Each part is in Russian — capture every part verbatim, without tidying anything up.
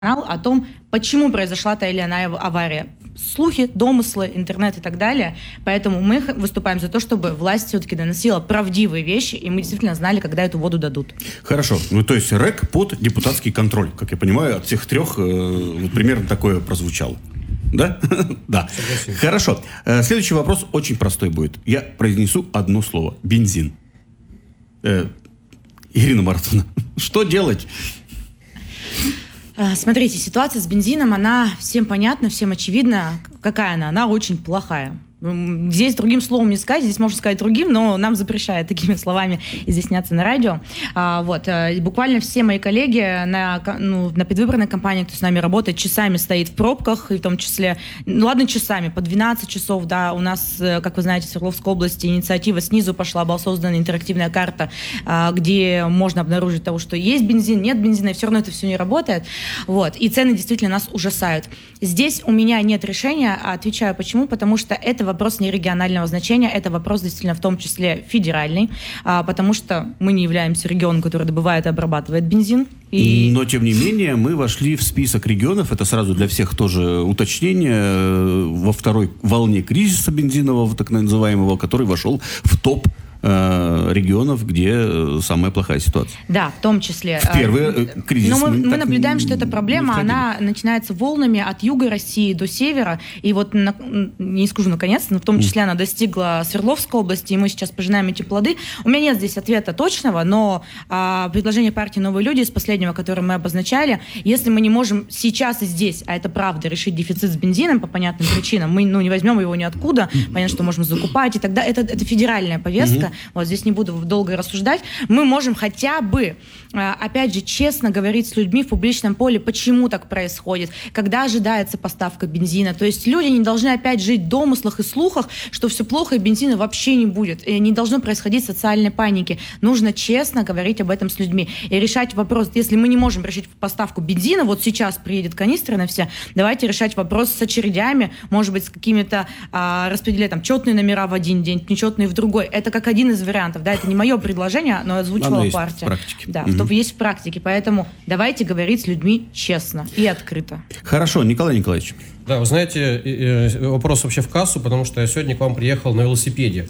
о том, почему произошла та или иная авария. Слухи, домыслы, интернет и так далее. Поэтому мы выступаем за то, чтобы власть все-таки доносила правдивые вещи, и мы действительно знали, когда эту воду дадут. Хорошо. Ну, то есть рэк под депутатский контроль. Как я понимаю, от всех трех э, примерно такое прозвучало. Да? Да. Хорошо. Э, следующий вопрос очень простой будет. Я произнесу одно слово. Бензин. Э, Ирина Маратовна, что делать? Смотрите, ситуация с бензином, она всем понятна, всем очевидна. Какая она? Она очень плохая. Здесь другим словом не сказать, здесь можно сказать другим, но нам запрещают такими словами изъясняться на радио. А, вот, буквально все мои коллеги на, ну, на предвыборной кампании, кто с нами работает, часами стоит в пробках, и в том числе, ну ладно, часами, по двенадцать часов, да, у нас, как вы знаете, в Свердловской области инициатива снизу пошла, была создана интерактивная карта, где можно обнаружить того, что есть бензин, нет бензина, и все равно это все не работает. Вот, и цены действительно нас ужасают. Здесь у меня нет решения, отвечаю почему, потому что это вопрос не регионального значения, это вопрос действительно в том числе федеральный, а, потому что мы не являемся регионом, который добывает и обрабатывает бензин. И... Но, тем не менее, мы вошли в список регионов, это сразу для всех тоже уточнение, во второй волне кризиса бензинового, так называемого, который вошел в топ регионов, где самая плохая ситуация. Да, в том числе. В первый кризис. Но мы, мы наблюдаем, что эта проблема, она начинается волнами от юга России до севера, и вот, на, не скажу наконец, но в том числе она достигла Свердловской области, и мы сейчас пожинаем эти плоды. У меня нет здесь ответа точного, но а, предложение партии «Новые люди» из последнего, которое мы обозначали, если мы не можем сейчас и здесь, а это правда, решить дефицит с бензином по понятным причинам, мы ну, не возьмем его ниоткуда, понятно, что можем закупать, и тогда это, это федеральная повестка. Вот здесь не буду долго рассуждать. Мы можем хотя бы, опять же, честно говорить с людьми в публичном поле, почему так происходит, когда ожидается поставка бензина. То есть люди не должны опять жить в домыслах и слухах, что все плохо и бензина вообще не будет. И не должно происходить социальной паники. Нужно честно говорить об этом с людьми и решать вопрос. Если мы не можем решить поставку бензина, вот сейчас приедет канистры на все, давайте решать вопрос с очередями, может быть, с какими-то а, распределять там четные номера в один день, нечетные в другой. Это как один из вариантов. Да, это не мое предложение, но озвучивала партия. Оно есть в практике. Да, угу. что есть в практике. Поэтому давайте говорить с людьми честно и открыто. Хорошо, Николай Николаевич. Да, вы знаете, вопрос вообще в кассу, потому что я сегодня к вам приехал на велосипеде.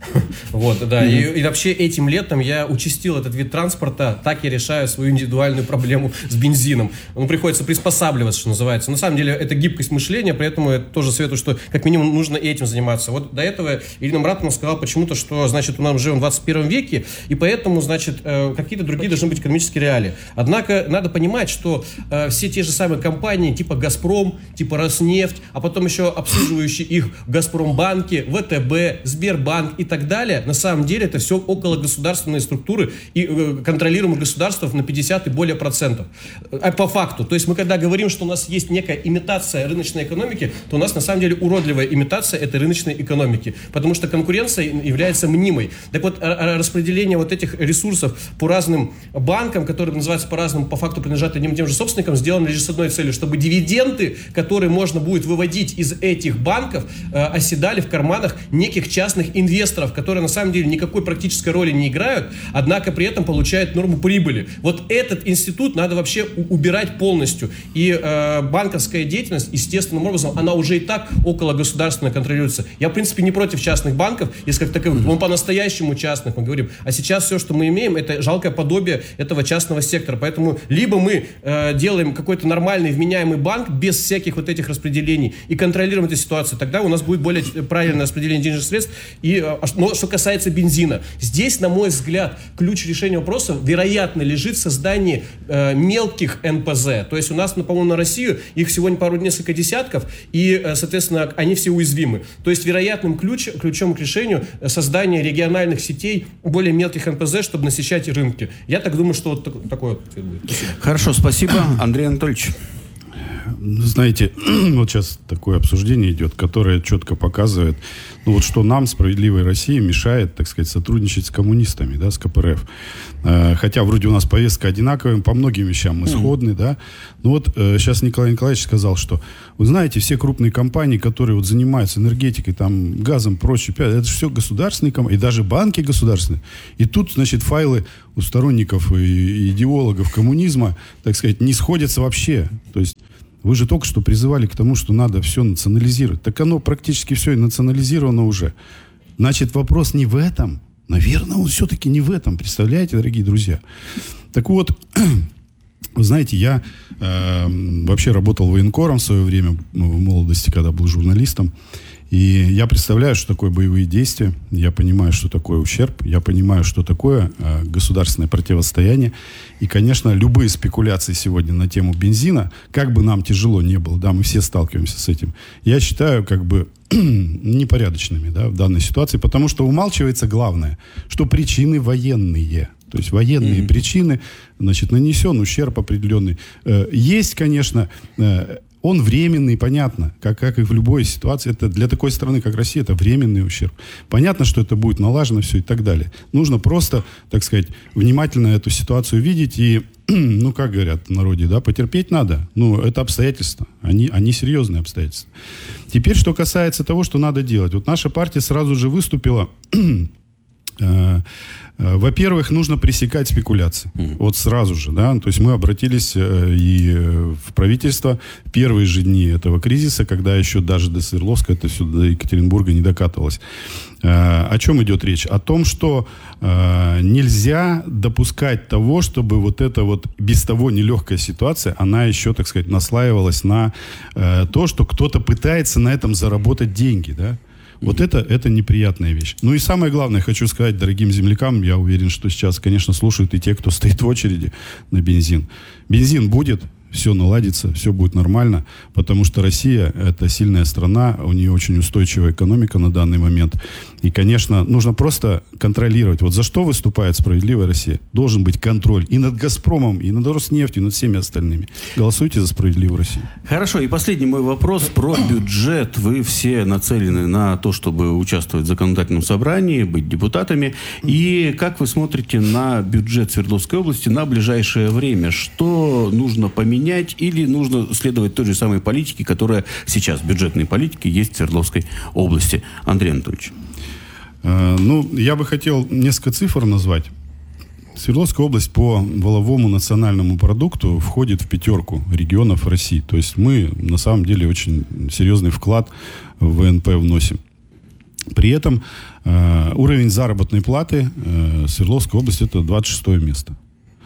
Вот, да. И, и вообще этим летом я участил этот вид транспорта, так я решаю свою индивидуальную проблему с бензином. Ну, приходится приспосабливаться, что называется. На самом деле, это гибкость мышления, поэтому я тоже советую, что как минимум нужно этим заниматься. Вот до этого Ирина Маратовна сказала почему-то, что, значит, у нас живем в двадцать первом веке, и поэтому, значит, какие-то другие должны быть экономические реалии. Однако, надо понимать, что э, все те же самые компании, типа «Газпром», типа «Роснефть», а потом еще обслуживающие их в «Газпромбанке», «вэ тэ бэ», «Сбербанк» и так далее, на самом деле это все окологосударственные структуры и э, контролируемых государств на пятьдесят и более процентов. А по факту, то есть мы когда говорим, что у нас есть некая имитация рыночной экономики, то у нас на самом деле уродливая имитация этой рыночной экономики, потому что конкуренция является мнимой. Так вот, распределение вот этих ресурсов по разным банкам, которые называются по-разному, по факту принадлежат одним и тем же собственникам, сделано лишь с одной целью, чтобы дивиденды, которые можно будет выводить из этих банков, э, оседали в карманах неких частных инвесторов, которые на самом деле никакой практической роли не играют, однако при этом получают норму прибыли. Вот этот институт надо вообще убирать полностью. И э, банковская деятельность, естественным образом, она уже и так около государственно контролируется. Я, в принципе, не против частных банков, если как таковых, мы по-настоящему частных, мы говорим. А сейчас все, что мы имеем, это жалкое подобие этого частного сектора. Поэтому либо мы э, делаем какой-то нормальный, вменяемый банк без всяких вот этих распределений и контролируем эту ситуацию, тогда у нас будет более правильное распределение денежных средств. И, э, но что касается бензина, здесь, на мой взгляд, ключ решения вопроса, вероятно, лежит в создании э, мелких эн пэ зэ. То есть у нас, ну, по-моему, на Россию их всего пару, несколько десятков, и, э, соответственно, они все уязвимы. То есть вероятным ключ, ключом к решению создания региональных сетей более мелких эн пэ зэ, чтобы насыщать рынки. Я так думаю, что вот такое вот будет. Хорошо, спасибо. Андрей Анатольевич. Знаете, вот сейчас такое обсуждение идет, которое четко показывает, ну вот что нам, справедливой России, мешает, так сказать, сотрудничать с коммунистами, да, с ка пэ эр эф. Хотя вроде у нас повестка одинаковая, по многим вещам мы сходны, mm-hmm. да. Ну вот сейчас Николай Николаевич сказал, что, вы знаете, все крупные компании, которые вот занимаются энергетикой, там, газом, прочее, это же все государственные компании, и даже банки государственные. И тут, значит, файлы у сторонников и идеологов коммунизма, так сказать, не сходятся вообще. То есть вы же только что призывали к тому, что надо все национализировать. Так оно практически все и национализировано уже. Значит, вопрос не в этом. Наверное, он все-таки не в этом. Представляете, дорогие друзья? Так вот, вы знаете, я э, вообще работал военкором в свое время, в молодости, когда был журналистом. И я представляю, что такое боевые действия, я понимаю, что такое ущерб, я понимаю, что такое э, государственное противостояние. И, конечно, любые спекуляции сегодня на тему бензина, как бы нам тяжело не было, да, мы все сталкиваемся с этим, я считаю, как бы непорядочными, да, в данной ситуации, потому что умалчивается главное, что причины военные. То есть военные mm-hmm. причины, значит, нанесен ущерб определенный. Э, есть, конечно... Э, Он временный, понятно, как, как и в любой ситуации. Это для такой страны, как Россия, это временный ущерб. Понятно, что это будет налажено все и так далее. Нужно просто, так сказать, внимательно эту ситуацию видеть и, ну, как говорят в народе, да, потерпеть надо. Ну, это обстоятельства. Они, они серьезные обстоятельства. Теперь, что касается того, что надо делать. Вот наша партия сразу же выступила... Во-первых, нужно пресекать спекуляции. Mm-hmm. Вот сразу же, да. То есть мы обратились э, и в правительство в первые же дни этого кризиса, когда еще даже до Свердловска, это все до Екатеринбурга не докатывалось. Э, о чем идет речь? О том, что э, нельзя допускать того, чтобы вот эта вот без того нелегкая ситуация, она еще, так сказать, наслаивалась на э, то, что кто-то пытается на этом заработать деньги, да. Вот это, это неприятная вещь. Ну и самое главное, хочу сказать дорогим землякам, я уверен, что сейчас, конечно, слушают и те, кто стоит в очереди на бензин. Бензин будет, все наладится, все будет нормально, потому что Россия – это сильная страна, у нее очень устойчивая экономика на данный момент. И, конечно, нужно просто контролировать. Вот за что выступает «Справедливая Россия»? Должен быть контроль и над «Газпромом», и над «Роснефтью», и над всеми остальными. Голосуйте за «Справедливую Россию». Хорошо, и последний мой вопрос про бюджет. Вы все нацелены на то, чтобы участвовать в законодательном собрании, быть депутатами. И как вы смотрите на бюджет Свердловской области на ближайшее время? Что нужно поменять или нужно следовать той же самой политике, которая сейчас, бюджетной политики, есть в Свердловской области? Андрей Анатольевич. Ну, я бы хотел несколько цифр назвать. Свердловская область по валовому национальному продукту входит в пятерку регионов России. То есть мы, на самом деле, очень серьезный вклад в вэ эн пэ вносим. При этом э, уровень заработной платы э, Свердловской области – это двадцать шестое место.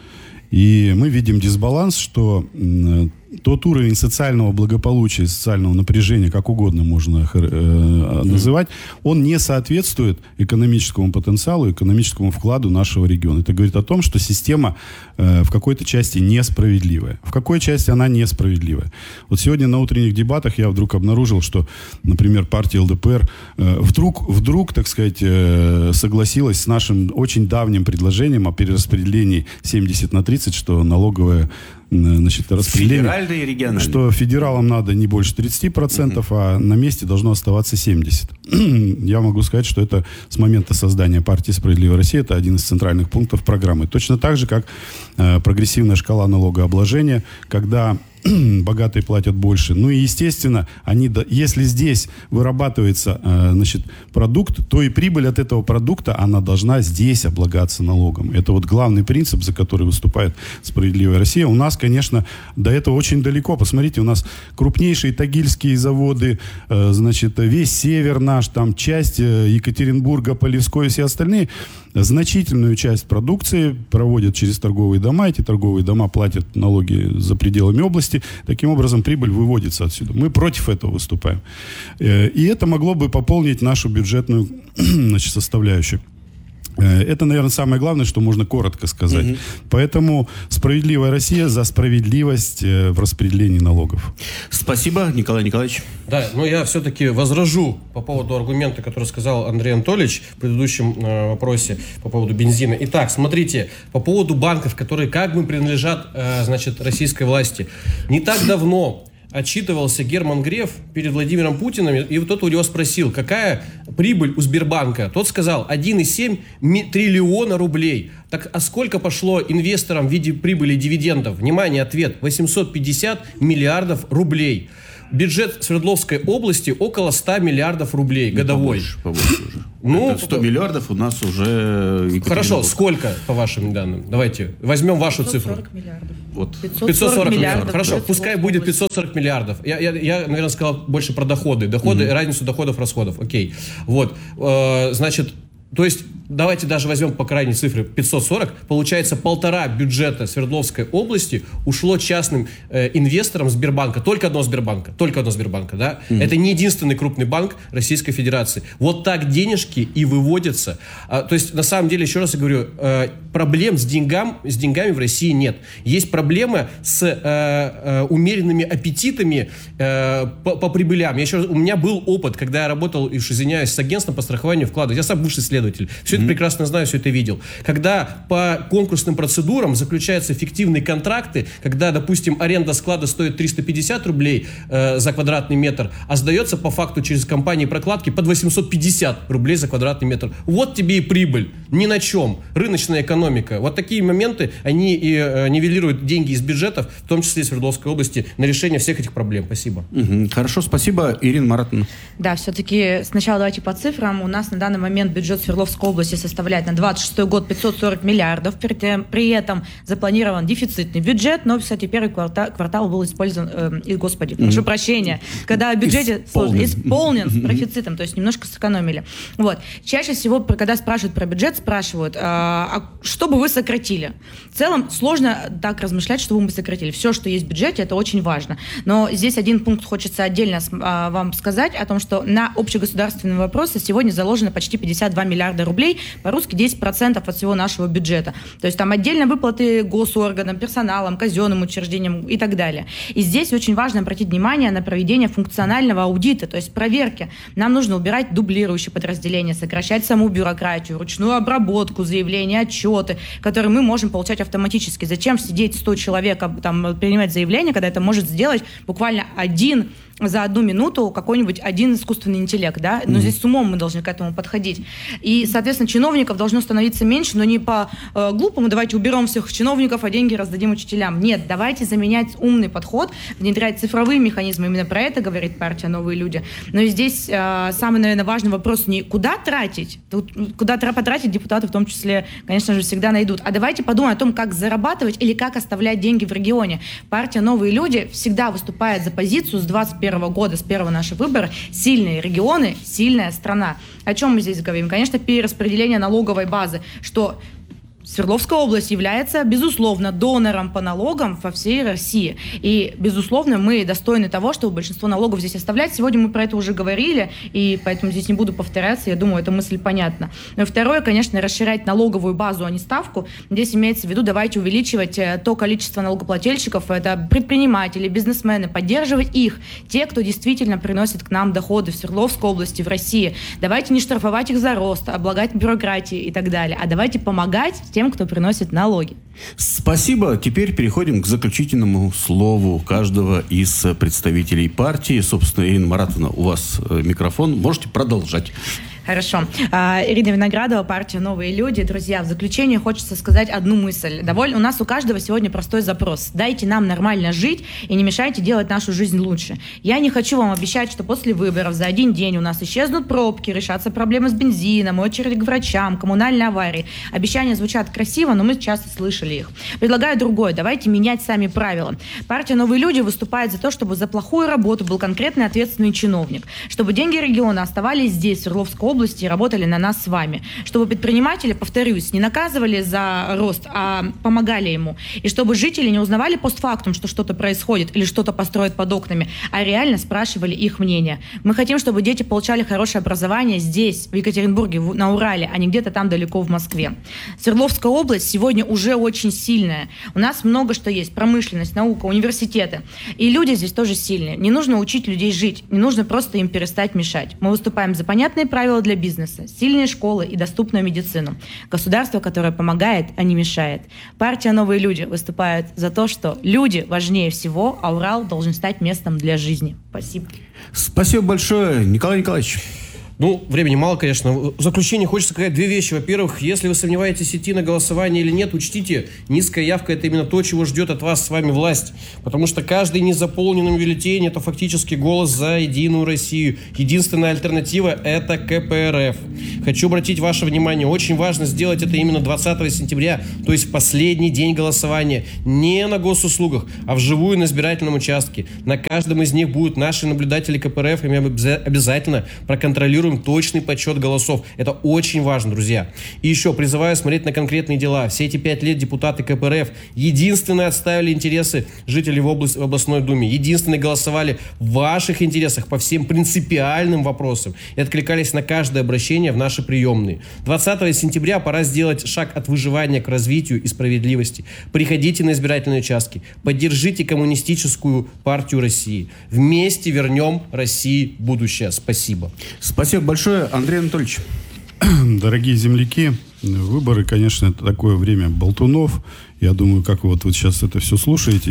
И мы видим дисбаланс, что э, тот уровень социального благополучия, социального напряжения, как угодно можно э, называть, он не соответствует экономическому потенциалу, экономическому вкладу нашего региона. Это говорит о том, что система э, в какой-то части несправедливая. В какой части она несправедливая? Вот сегодня на утренних дебатах я вдруг обнаружил, что, например, партия эл дэ пэ эр э, вдруг, вдруг, так сказать, э, согласилась с нашим очень давним предложением о перераспределении семьдесят на тридцать, что налоговая, значит, распределение, федеральные и региональные. Что федералам надо не больше тридцать процентов, uh-huh. а на месте должно оставаться семьдесят процентов. Я могу сказать, что это с момента создания партии «Справедливая Россия» это один из центральных пунктов программы. Точно так же, как э, прогрессивная шкала налогообложения, когда богатые платят больше. Ну и, естественно, они, если здесь вырабатывается э, значит, продукт, то и прибыль от этого продукта, она должна здесь облагаться налогом. Это вот главный принцип, за который выступает «Справедливая Россия». У нас, конечно, до этого очень далеко. Посмотрите, у нас крупнейшие тагильские заводы, э, значит, весь север наш, там часть э, Екатеринбурга, Полевской и все остальные, значительную часть продукции проводят через торговые дома. Эти торговые дома платят налоги за пределами области. Таким образом, прибыль выводится отсюда. Мы против этого выступаем. И это могло бы пополнить нашу бюджетную, значит, составляющую. Это, наверное, самое главное, что можно коротко сказать. Угу. Поэтому «Справедливая Россия» за справедливость в распределении налогов. Спасибо, Николай Николаевич. Да, но я все-таки возражу по поводу аргумента, который сказал Андрей Анатольевич в предыдущем э, вопросе по поводу бензина. Итак, смотрите, по поводу банков, которые как бы принадлежат, э, значит, российской власти. Не так давно отчитывался Герман Греф перед Владимиром Путиным, и вот тот у него спросил, какая прибыль у Сбербанка. Тот сказал, один и семь триллиона рублей. Так, а сколько пошло инвесторам в виде прибыли дивидендов? Внимание, ответ, восемьсот пятьдесят миллиардов рублей. Бюджет Свердловской области около ста миллиардов рублей годовой. Побольше, побольше уже. Ну, это сто миллиардов у нас уже... Хорошо, сколько, по вашим данным? Давайте, возьмем вашу цифру. пятьсот сорок миллиардов. Вот. пятьсот сорок миллиардов. Хорошо, будет пускай будет пятьсот сорок миллиардов. Я, я, я, наверное, сказал больше про доходы. Доходы, mm-hmm. разницу доходов-расходов. Окей. Вот. Э, значит, то есть, давайте даже возьмем по крайней цифре пятьсот сорок. Получается, полтора бюджета Свердловской области ушло частным э, инвесторам Сбербанка. Только одно Сбербанка. Только одно Сбербанка, да? Mm-hmm. Это не единственный крупный банк Российской Федерации. Вот так денежки и выводятся. А, то есть, на самом деле, еще раз я говорю, э, проблем с, деньгам, с деньгами в России нет. Есть проблемы с э, э, умеренными аппетитами э, по, по прибылям. Я еще, у меня был опыт, когда я работал, уж извиняюсь, с агентством по страхованию вкладов. Я сам бывший исследователь. Все mm-hmm. это прекрасно знаю, все это видел. Когда по конкурсным процедурам заключаются фиктивные контракты, когда, допустим, аренда склада стоит триста пятьдесят рублей э, за квадратный метр, а сдается по факту через компании прокладки под восемьсот пятьдесят рублей за квадратный метр. Вот тебе и прибыль. Ни на чем. Рыночная экономика. Вот такие моменты, они и э, нивелируют деньги из бюджетов, в том числе Свердловской области, на решение всех этих проблем. Спасибо. Mm-hmm. Хорошо, спасибо. Ирина Маратовна. Да, все-таки сначала давайте по цифрам. У нас на данный момент бюджет Свердловской области составляет на двадцать шестой год пятьсот сорок миллиардов. При этом запланирован дефицитный бюджет, но, кстати, первый квартал, квартал был использован, э, и, господи, прошу mm-hmm. прощения, когда в бюджете исполнен, исполнен с профицитом, то есть немножко сэкономили. Вот. Чаще всего, когда спрашивают про бюджет, спрашивают, а, а что бы вы сократили? В целом, сложно так размышлять, что бы мы сократили. Все, что есть в бюджете, это очень важно. Но здесь один пункт хочется отдельно а, вам сказать о том, что на общегосударственные вопросы сегодня заложено почти пятьдесят два миллиарда рублей, по-русски десять процентов от всего нашего бюджета. То есть там отдельно выплаты госорганам, персоналам, казенным учреждениям и так далее. И здесь очень важно обратить внимание на проведение функционального аудита, то есть проверки. Нам нужно убирать дублирующие подразделения, сокращать саму бюрократию, ручную обработку заявлений, отчеты, которые мы можем получать автоматически. Зачем сидеть сто человек, там, принимать заявление, когда это может сделать буквально один за одну минуту какой-нибудь один искусственный интеллект, да? Но mm-hmm. здесь с умом мы должны к этому подходить. И, соответственно, чиновников должно становиться меньше, но не по э, глупому, давайте уберем всех чиновников, а деньги раздадим учителям. Нет, давайте заменять умный подход, внедрять цифровые механизмы. Именно про это говорит партия «Новые люди». Но и здесь э, самый, наверное, важный вопрос не куда тратить, тут, куда потратить депутаты в том числе, конечно же, всегда найдут. А давайте подумаем о том, как зарабатывать или как оставлять деньги в регионе. Партия «Новые люди» всегда выступает за позицию с двадцать первого года, с первого нашего выбора, сильные регионы, сильная страна. О чем мы здесь говорим? Конечно, перераспределение налоговой базы, что Свердловская область является, безусловно, донором по налогам во всей России. И, безусловно, мы достойны того, чтобы большинство налогов здесь оставлять. Сегодня мы про это уже говорили, и поэтому здесь не буду повторяться. Я думаю, эта мысль понятна. Но второе, конечно, расширять налоговую базу, а не ставку. Здесь имеется в виду, давайте увеличивать то количество налогоплательщиков, это предприниматели, бизнесмены, поддерживать их, те, кто действительно приносит к нам доходы в Свердловской области, в России. Давайте не штрафовать их за рост, облагать бюрократией и так далее, а давайте помогать тем, кто приносит налоги. Спасибо. Теперь переходим к заключительному слову каждого из представителей партии. Собственно, Ирина Маратовна, у вас микрофон. Можете продолжать. Хорошо. Ирина Виноградова, партия «Новые люди». Друзья, в заключение хочется сказать одну мысль. Довольно, у нас у каждого сегодня простой запрос. Дайте нам нормально жить и не мешайте делать нашу жизнь лучше. Я не хочу вам обещать, что после выборов за один день у нас исчезнут пробки, решатся проблемы с бензином, очередь к врачам, коммунальные аварии. Обещания звучат красиво, но мы часто слышали их. Предлагаю другое. Давайте менять сами правила. Партия «Новые люди» выступает за то, чтобы за плохую работу был конкретный ответственный чиновник. Чтобы деньги региона оставались здесь, в Свердловской области, области и работали на нас с вами. Чтобы предприниматели, повторюсь, не наказывали за рост, а помогали ему. И чтобы жители не узнавали постфактум, что что-то происходит или что-то построят под окнами, а реально спрашивали их мнение. Мы хотим, чтобы дети получали хорошее образование здесь, в Екатеринбурге, на Урале, а не где-то там далеко в Москве. Свердловская область сегодня уже очень сильная. У нас много что есть. Промышленность, наука, университеты. И люди здесь тоже сильные. Не нужно учить людей жить. Не нужно просто им перестать мешать. Мы выступаем за понятные правила для для бизнеса, сильные школы и доступную медицину. Государство, которое помогает, а не мешает. Партия «Новые люди» выступает за то, что люди важнее всего, а Урал должен стать местом для жизни. Спасибо. Спасибо большое, Николай Николаевич. Ну, времени мало, конечно. В заключение хочется сказать две вещи. Во-первых, если вы сомневаетесь, идти на голосование или нет, учтите, низкая явка – это именно то, чего ждет от вас с вами власть. Потому что каждый незаполненный бюллетень – это фактически голос за Единую Россию. Единственная альтернатива – это ка пэ эр эф. Хочу обратить ваше внимание, очень важно сделать это именно двадцатого сентября, то есть в последний день голосования. Не на госуслугах, а вживую на избирательном участке. На каждом из них будут наши наблюдатели ка пэ эр эф, и мы обязательно проконтролируем точный подсчет голосов. Это очень важно, друзья. И еще призываю смотреть на конкретные дела. Все эти пять лет депутаты ка пэ эр эф единственные отстаивали интересы жителей в, область, в областной думе. Единственные голосовали в ваших интересах по всем принципиальным вопросам и откликались на каждое обращение в наши приемные. двадцатого сентября пора сделать шаг от выживания к развитию и справедливости. Приходите на избирательные участки. Поддержите Коммунистическую партию России. Вместе вернем России будущее. Спасибо. Спасибо большое, Андрей Анатольевич. Дорогие земляки, выборы, конечно, это такое время болтунов. Я думаю, как вот вы сейчас это все слушаете,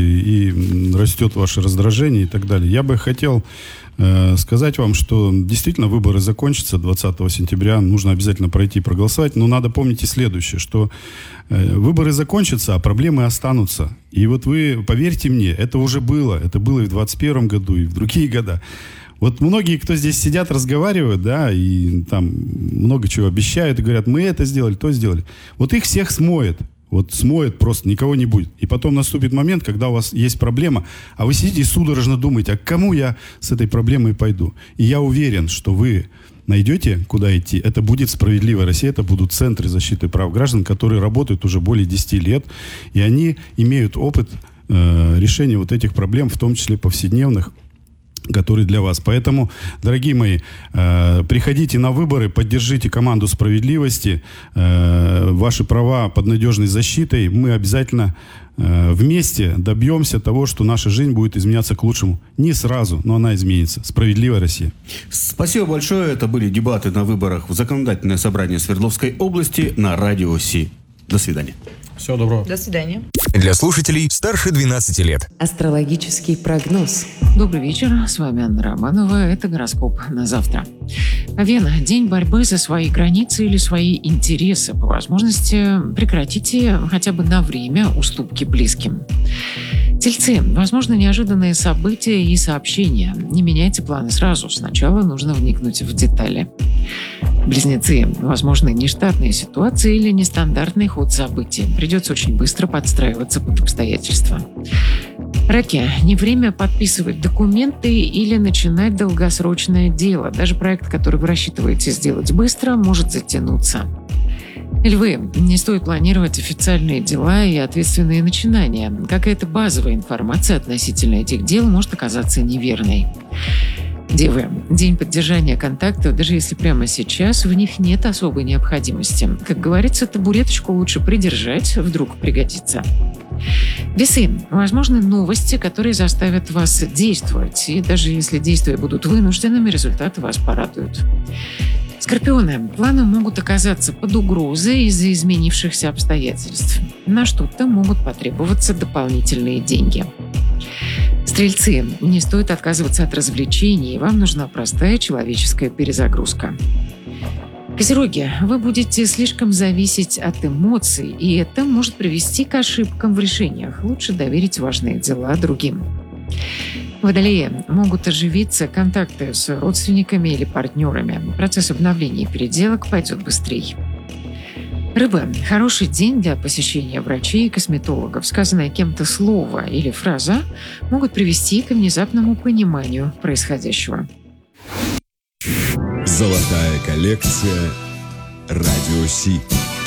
и растет ваше раздражение и так далее. Я бы хотел э, сказать вам, что действительно выборы закончатся двадцатого сентября. Нужно обязательно пройти и проголосовать. Но надо помнить и следующее, что э, выборы закончатся, а проблемы останутся. И вот вы, поверьте мне, это уже было. Это было и в двадцать первом году, и в другие года. Вот многие, кто здесь сидят, разговаривают, да, и там много чего обещают, и говорят, мы это сделали, то сделали. Вот их всех смоет. Вот смоет просто, никого не будет. И потом наступит момент, когда у вас есть проблема, а вы сидите и судорожно думаете, а к кому я с этой проблемой пойду? И я уверен, что вы найдете, куда идти. Это будет «Справедливая Россия», это будут центры защиты прав граждан, которые работают уже более десяти лет, и они имеют опыт э, решения вот этих проблем, в том числе повседневных, который для вас. Поэтому, дорогие мои, э, приходите на выборы, поддержите команду «Справедливости», э, ваши права под надежной защитой. Мы обязательно э, вместе добьемся того, что наша жизнь будет изменяться к лучшему. Не сразу, но она изменится. «Справедливая Россия». Спасибо большое. Это были дебаты на выборах в Законодательное собрание Свердловской области на Радио Си. До свидания. Всего доброго. До свидания. Для слушателей старше двенадцати лет. Астрологический прогноз. Добрый вечер, с вами Анна Романова. Это гороскоп на завтра. Овен, день борьбы за свои границы или свои интересы. По возможности прекратите хотя бы на время уступки близким. Тельцы, возможно, неожиданные события и сообщения. Не меняйте планы сразу. Сначала нужно вникнуть в детали. Близнецы, возможно, нештатные ситуации или нестандартный ход событий. Придется очень быстро подстраиваться под обстоятельства. Раки, не время подписывать документы или начинать долгосрочное дело. Даже проект, который вы рассчитываете сделать быстро, может затянуться. Львы, не стоит планировать официальные дела и ответственные начинания. Какая-то базовая информация относительно этих дел может оказаться неверной. Девы, день поддержания контактов, даже если прямо сейчас в них нет особой необходимости. Как говорится, табуреточку лучше придержать, вдруг пригодится. Весы, возможны новости, которые заставят вас действовать. И даже если действия будут вынужденными, результаты вас порадуют. Скорпионы, планы могут оказаться под угрозой из-за изменившихся обстоятельств. На что-то могут потребоваться дополнительные деньги. Стрельцы, не стоит отказываться от развлечений, вам нужна простая человеческая перезагрузка. Козероги, вы будете слишком зависеть от эмоций, и это может привести к ошибкам в решениях. Лучше доверить важные дела другим. Водолеи, могут оживиться контакты с родственниками или партнерами. Процесс обновления и переделок пойдет быстрее. Рыбы, хороший день для посещения врачей и косметологов. Сказанное кем-то слово или фраза могут привести к внезапному пониманию происходящего. Золотая коллекция Радио Си.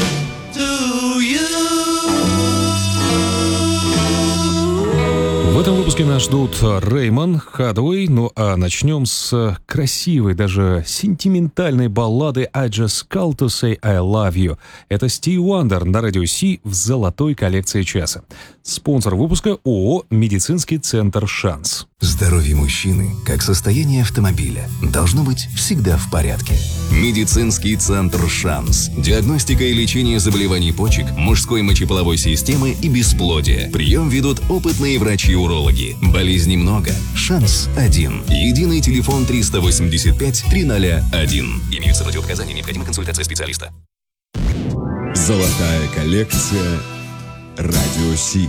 В этом выпуске нас ждут Реймон, Хадуэй, ну а начнем с красивой, даже сентиментальной баллады «I just called to say I love you». Это Стив Уандер на Радио Си в золотой коллекции часа. Спонсор выпуска ООО «Медицинский центр Шанс». Здоровье мужчины, как состояние автомобиля, должно быть всегда в порядке. Медицинский центр «Шанс». Диагностика и лечение заболеваний почек, мужской мочеполовой системы и бесплодия. Прием ведут опытные врачи-урологи. Болезней много. Шанс один. Единый телефон триста восемьдесят пять триста один. Имеются противопоказания, необходима консультация специалиста. Золотая коллекция «Радио Си».